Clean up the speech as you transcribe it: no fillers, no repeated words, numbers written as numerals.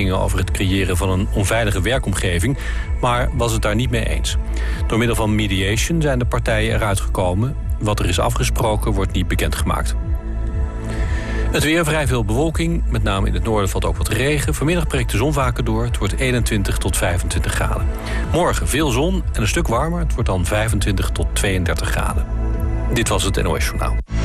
besprekingen over het creëren van een onveilige werkomgeving, maar was het daar niet mee eens. Door middel van mediation zijn de partijen eruit gekomen. Wat er is afgesproken wordt niet bekendgemaakt. Het weer, vrij veel bewolking. Met name in het noorden valt ook wat regen. Vanmiddag breekt de zon vaker door. Het wordt 21 tot 25 graden. Morgen veel zon en een stuk warmer. Het wordt dan 25 tot 32 graden. Dit was het NOS Journaal.